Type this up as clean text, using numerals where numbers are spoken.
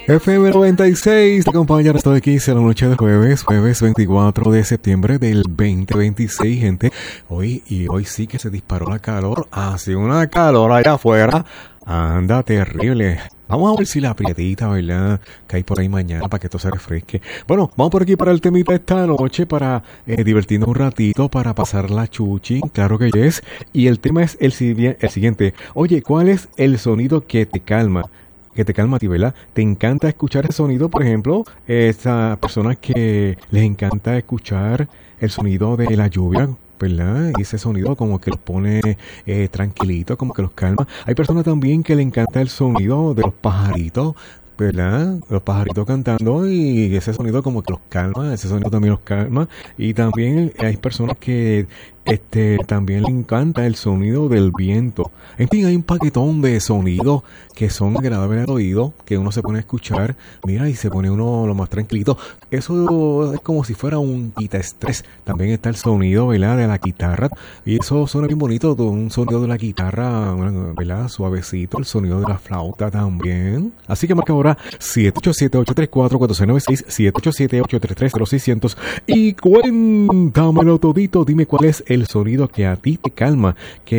FM 96, te acompaña hasta de 15 a la noche de jueves 24 de septiembre del 2026, gente. Hoy sí que se disparó la calor, hace una calor allá afuera, anda terrible. Vamos a ver si la aprietita, ¿verdad?, cae por ahí mañana para que esto se refresque. Bueno, vamos por aquí para el temita esta noche, para divertirnos un ratito, para pasar la chuchi, claro que es. Y el tema es el siguiente. Oye, ¿cuál es el sonido que te calma? Que te calma a ti, ¿verdad? ¿Te encanta escuchar ese sonido? Por ejemplo, esas personas que les encanta escuchar el sonido de la lluvia, ¿verdad? Y ese sonido como que los pone tranquilitos, como que los calma. Hay personas también que le encanta el sonido de los pajaritos, ¿verdad? Los pajaritos cantando y ese sonido como que los calma, ese sonido también los calma. Y también hay personas que también le encanta el sonido del viento. En fin, hay un paquetón de sonidos que son agradables al oído, que uno se pone a escuchar, mira, y se pone uno lo más tranquilito. Eso es como si fuera un quitaestrés. También está el sonido, ¿verdad?, de la guitarra, y eso suena bien bonito, un sonido de la guitarra, ¿verdad?, suavecito, el sonido de la flauta también. Así que marca ahora 787-834-4696, 787-833-0600, y cuéntamelo todito, dime cuál es el sonido que a ti te calma, que